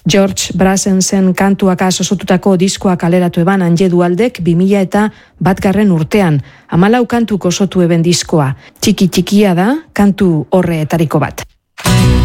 George Brassensen kantuak osotutako diskoa kaleratu eban Anje Dualdek 2001 urtean. 14 kantuk osotu eben diskoa. Txiki txikia da kantu horreetariko bat.